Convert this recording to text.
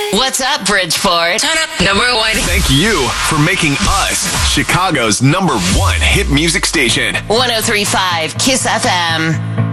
What's up, Bridgeport? Turn up number one. Thank you for making us Chicago's #1 hit music station. 103.5 Kiss FM.